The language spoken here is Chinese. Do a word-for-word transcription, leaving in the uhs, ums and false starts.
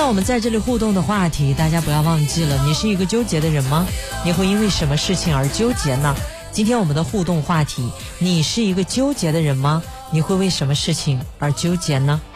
到我们在这里互动的话题，大家不要忘记了，你是一个纠结的人吗？你会因为什么事情而纠结呢？今天我们的互动话题，你是一个纠结的人吗？你会为什么事情而纠结呢？